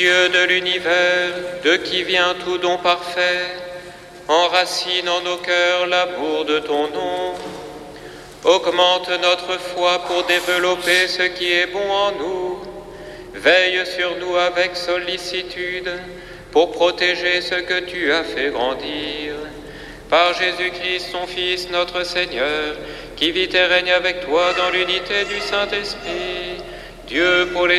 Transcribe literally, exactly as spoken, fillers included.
Dieu de l'univers, de qui vient tout don parfait, enracine en nos cœurs l'amour de ton nom. Augmente notre foi pour développer ce qui est bon en nous. Veille sur nous avec sollicitude pour protéger ce que tu as fait grandir. Par Jésus-Christ, ton Fils, notre Seigneur, qui vit et règne avec toi dans l'unité du Saint-Esprit, Dieu pour les